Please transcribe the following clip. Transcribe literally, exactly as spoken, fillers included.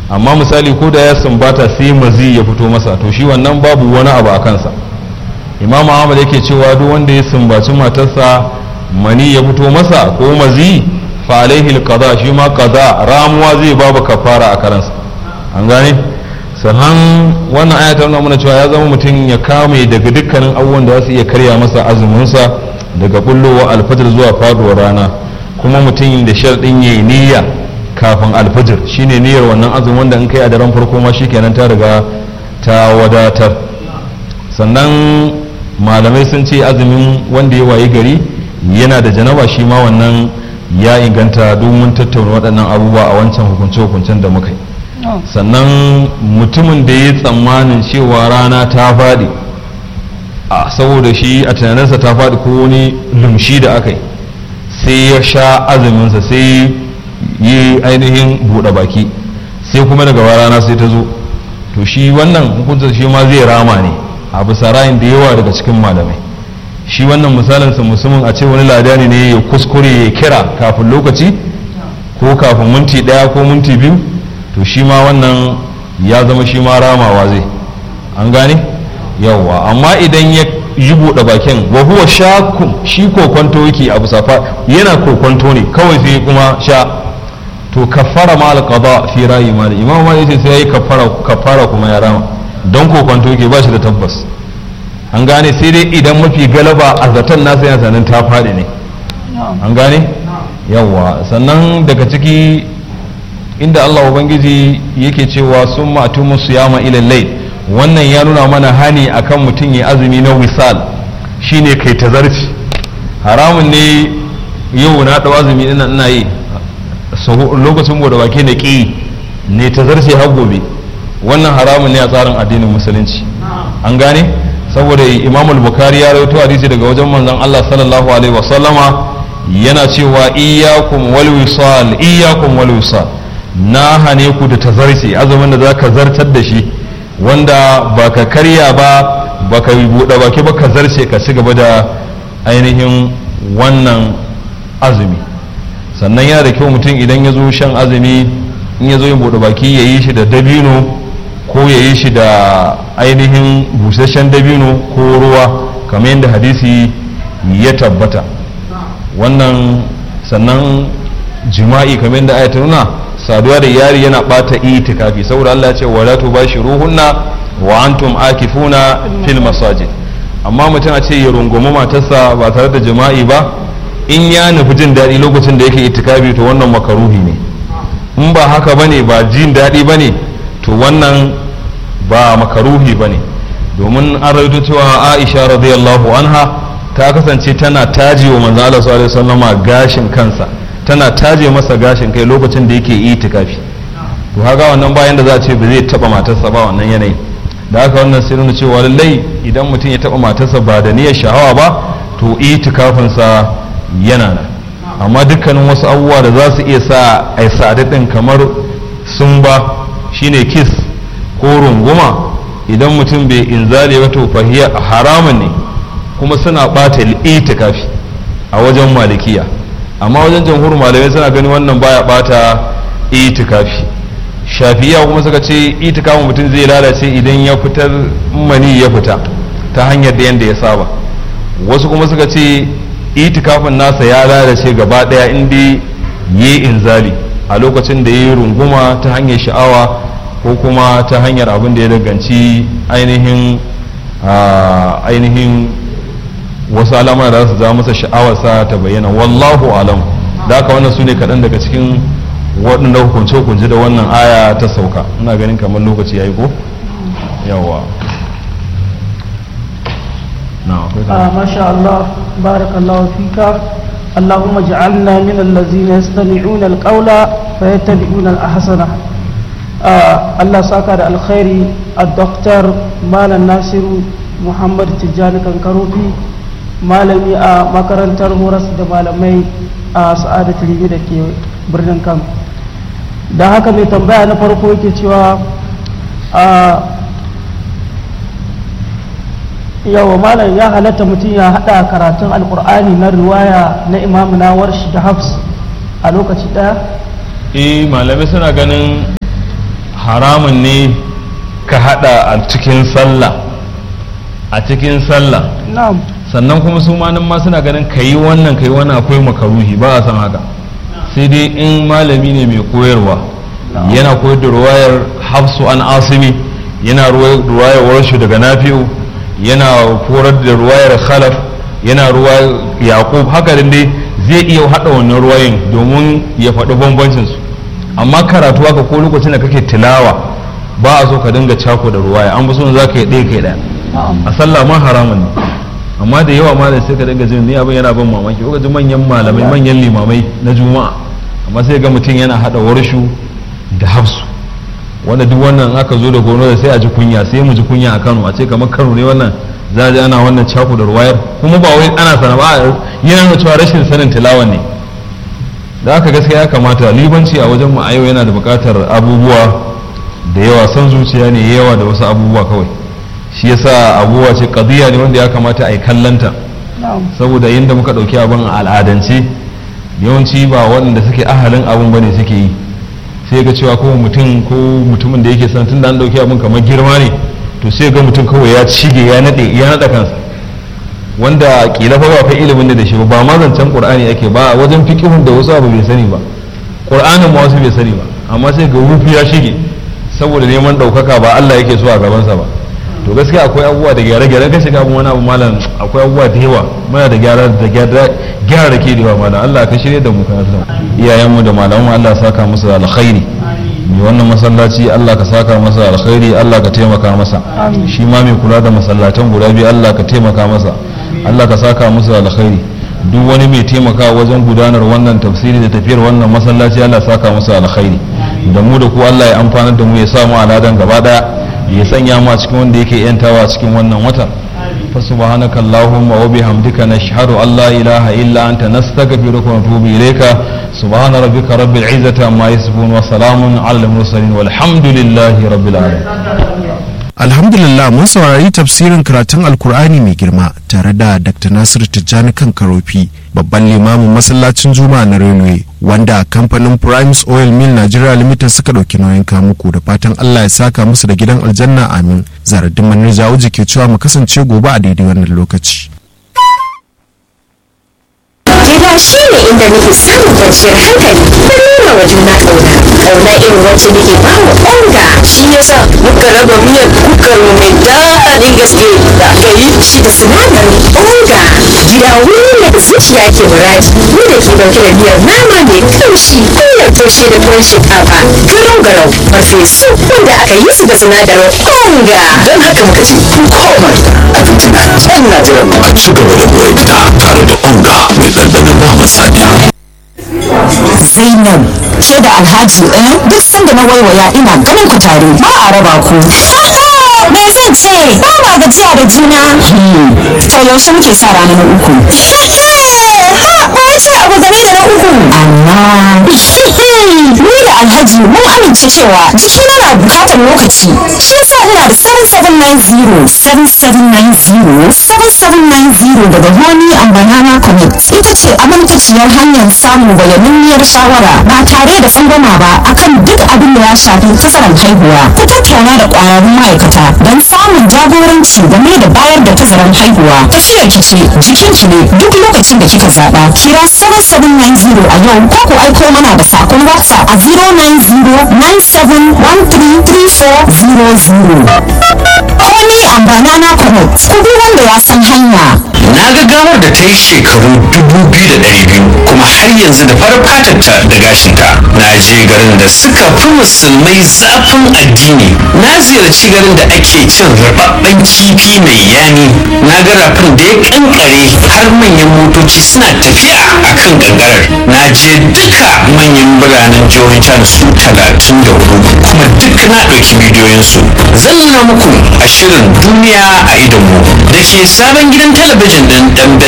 amma misali ko da ya sumbata sai mazi ya fito masa to shi wannan babu wani abu a kansa. Imam Ahmad yake cewa duk wanda ya sumbaci matarsa mani ya fito masa ko mazi fa alaihi alqada, shi ma qada ramuwa zai babu kafara a karansa. An gane? Sannan wannan aya ta nuna mana cewa ya zama mutum ya kame daga dukkanin abubuwan da za su iya karya masa azuminsa daga bullowa alfajir zuwa faduwar rana, kuma mutum da sharɗin yayi niyya kafin alfajir shine niyyar wannan azumin wanda in kai a daren farko ma shikenan ta riga ta wadatar. Sannan malamai sun ce azumin wanda ya wayi gari yana da janaba shi ma wannan ya inganta domin tattauna waɗannan abubuwa a wancan hukunce-hukuncen da muka yi. Sannan mutumin da ya tsammanin cewa rana ta faɗi a saboda shi a tunaninsa ta faɗi ko wani lumshi da aka yi sai ya sha azuminsa sai yi ainihin buɗe baki sai kuma daga rana sai ta zo, to shi wannan hukuntar shi ma zai rama ne a bisa ra'ayin da yawa daga cikin malamai. Shi wannan misalinsa musamman a ce wani ladani ne ya kuskure ya kira kafin lokaci ko kafin minti ɗaya ko minti biyu, to shi ma wannan ya zama shi ma ramawa zai. An gane yawa, amma idan ya yi buɗe bakin wa huwa shakun, shi kokonto yake abu safa yana kokonto ne kawai sai kuma sha, to kafara ma alqada fi rayi ma imam ma yace sai yayi kafara kafara kuma ya rama don kokonto yake ba shi da tabbas. An gane, sai dai idan mafi galaba a zaton nasa yana sanin ta faɗi ne. An gane yawa. Sannan daga ciki inda Allah Ubangiji yake cewa sun matu musu yama ilal layl, wannan ya nuna mana hani akan mutum ya azumi na wisal shine kai tazarci. Haramun ne yau na ɗau azumi ina ina yi lokacin bude baki na ƙi ne tazarci har gobe, wannan haramun ne a tsarin addinin musulunci. An gane, saboda Imam al-Bukhari ya rawaito hadisi daga wajen manzon Allah sallallahu alaihi wasallama yana cewa iyyakum wal wisal, iyyakum wal wisal, na hane ku da tazarci, azumin da za ka zartar da shi wanda ba ka karya ba ba ka buɗe baki ba ka zarce ka ci gaba da ainihin wannan azumi. Sannan yana da kyau mutum idan ya zo shan azumi in ya zo yin buɗe baki ya yi shi da dabino ko ya yi shi da ainihin busasshen dabino ko ruwa kamar yadda hadisi ya tabbata. Wannan sannan jima'i kamar yadda ayata nuna saduwa da yari yana bata itikafi, saboda Allah ya ce wala tubashiruhunna wa antum akifuna fil masajid. Amma mutum a ce ya rungumi matarsa ba tare da jima'i ba in ya nufi jin daɗi lokacin da yake itikafi to wannan makaruhi ne. In ba haka bane ba jin daɗi bane to wannan ba makaruhi bane, domin an rawaito cewa Aisha radiyallahu anha ta kasance tana tajiwa manzo Allah sallallahu alaihi wasallama gashin kansa, tana taje masa gashin kai lokacin da yake itikafi. To haka wannan bayan da za a ce ba zai taba matarsa ba wannan yanayi, da haka wannan sai nuna cewa lallai idan mutum ya taba matarsa ba da niyyar sha'awa ba to itikafinsa yana nan. Amma dukkanin wasu abubuwa da za su iya sa a yi sadadin kamar sun ba shine kiss ko runguma, idan mutum bai inzali ba to fahiya haramun ne kuma suna bata itikafi a wajen malikiya. Amma wajen jamhur malamai suna gani wannan baya bata itikafi. Shafiya kuma suka ce itikafin mutum zai lalace idan ya fitar mani ya fita ta hanyar da yanda ya saba. Wasu kuma suka ce itikafin nasa ya lalace gaba daya inda yi inzali a lokacin da yi runguma ta hanyar sha'awa ko kuma ta hanyar abin da ya danganci ainihin ainihin wasu alama da su zama masa sha'awarsa ta bayyana. Wallahu alam. Da haka wannan su ne kaɗan daga cikin waɗanda hukunce-hukunce da wannan aya ta sauka. ina ganin kamar lokaci ya yi ko? yawa ما شاء الله بارك الله فيك. اللهم اجعلنا من الذين يستمعون القول فيتبعون الأحسنه. الله ساكر الخير الدكتور مال الناصر محمد تجاني كنكروفي malami a makarantar horas da malamai a sa'adatu ribi da ke birnin Kano. Da haka mai tambaya na farko yake cewa a yawa malam ya halatta mutum ya hada karatun alkur'ani na riwaya na imamu na warshi da hafs a lokaci daya? eh malamai suna ganin haramun ne ka hada a cikin sallah a cikin sallah sannan kuma su manin ma suna ganin ka yi wannan ka yi wannan akwai makaruhi ba a san haka sai dai in malami ne mai koyarwa yana koyar da ruwayar hafsu an asimi yana ruwayar warshu daga nafi'u yana korar da ruwayar khalaf yana ruwayar yaqub haka dai zai iya hada wannan ruwayin domin ya faɗi bambancin su amma karatu haka ko lokacin da kake tilawa ba a so ka dinga cako da ruwaya an bi so za ka yi ɗaya kai ɗaya a sallah ma haramun ne amma da yawa malam sai ka dinga jin ni abin yana ban mamaki ko ka ji manyan malamai manyan limamai na juma'a amma sai ga mutum yana hada warshu da hafsu wanda duk wannan aka zo da gono da sai a ji kunya sai mu ji kunya a Kano a ce kamar Kano ne wannan za a ji ana wannan cako da ruwayar kuma ba wai ana sana ba yana da cewa rashin sanin tilawa ne da aka gaskiya ya kamata libanci a wajen mu a yau yana da buƙatar abubuwa da yawa son zuciya ne yawa da wasu abubuwa kawai shi yasa abubuwa ce qadiya ne wanda ya kamata a yi kallanta saboda yadda muka ɗauki abin a al'adance yawanci ba waɗanda suke ahalin abin bane suke yi sai ga cewa ko mutum ko mutumin da yake son tun da an ɗauki abin kamar girma ne to sai ga mutum kawai ya cige ya naɗe ya naɗa kansa wanda kila fa ba fa ilimin da shi ba ma zancen qur'ani ake ba wajen fiqhun da wasu abu bai sani ba qur'anin ma wasu bai sani ba amma sai ga rufi ya shige saboda neman ɗaukaka ba Allah yake so a gabansa ba to gaskiya akwai abubuwa da gyare-gyare ka shiga wani abu malam akwai abubuwa da yawa muna da gyara da gyara da ke da yawa malam Allah ka shirye da mu ka yarda iyayenmu da malamanmu Allah saka musu alkhairi mai wannan masallaci Allah ka saka masa alkhairi Allah ka taimaka masa shi ma mai kula da masallatan guda biyu Allah ka taimaka masa Allah ka saka musu alkhairi duk wani mai taimaka wajen gudanar wannan tafsiri da tafiyar wannan masallaci Allah saka musu alkhairi da mu da ku Allah ya amfanar da mu ya samu aladan gaba daya ya sanya mu a cikin wanda yake yantawa cikin wannan wata fa subhanaka allahumma wa bihamdika nashhadu an la ilaha illa anta nastaghfiruka wa natubu ilayka subhana rabbika rabbil izzati amma yasifun wa salamun alal mursalin walhamdulillahi rabbil alamin alhamdulillah mun saurari tafsirin karatun alkur'ani mai girma tare da dr nasiru tijjani kan karofi babban limamin masallacin juma'a na railway wanda kamfanin primes oil mill nigeria limited suka dauki nauyin kamuku da fatan allah ya saka musu da gidan aljanna amin zaradin manir jawuji ke cewa mu kasance gobe a daidai wannan lokaci gida shi ne inda nake samun kwanciyar hankali da nuna wa juna ƙauna ƙauna irin wacce nake ba wa onga shi yasa muka raba miyar kukar mu mai daɗin gaske da aka yi shi da sinadarin onga gida wuri ne da zuciya ke muraji mu da ke ɗauke da miyar nama mai kamshi miyar toshe da tuwon shinkafa garau garau farfesu wanda aka yi su da sinadarin onga don haka muka ce kun koma abinci na can na jiran mu a ci gaba da more gida tare da onga mai ɗanɗanon naman saniya. Zainab ke da Alhaji eh duk sanda na waiwaya ina ganin ku tare ba a raba ku. Me zan ce ba ma gajiya da juna. To yaushe muke sa rana na uku. Ha ba ce abu game da na uku. Amma ni da Alhaji mun amince cewa jikina na bukatar lokaci. Shi yasa ina da seven seven nine zero seven seven nine zero seven seven nine zero daga Honey and Banana Connect. Ita ce amintaciyar hanyar samun bayananniyar shawara ba tare da tsangwama ba akan duk abin da ya shafi tazarar haihuwa. Ku tattauna da ƙwararrun ma'aikata don samun jagoranci game da bayar da tazarar haihuwa. Tafiyar ki ce jikinki ne duk lokacin da kika zaɓa. Kira seven seven nine zero a yau ko ku aiko mana da sakon WhatsApp a zero nine zero nine seven one three three four zero zero. Honey and Banana Connect. Ku bi wanda ya san hanya. Na ga gawar da ta yi shekaru dubu biyu da ɗari biyu kuma har yanzu da farar fatarta da gashinta. Na je garin da suka fi musulmai zafin addini. Na ziyarci garin da ake cin rababben kifi mai yami. Na ga rafin da ya kankare har manyan motoci suna tafiya a kan gangarar. Na je duka manyan biranen jihohin can su talatin da hudu kuma duk na ɗauki bidiyoyinsu. Zan nuna muku a shirin duniya a idonmu da ke sabon gidan talabijin ɗin ɗan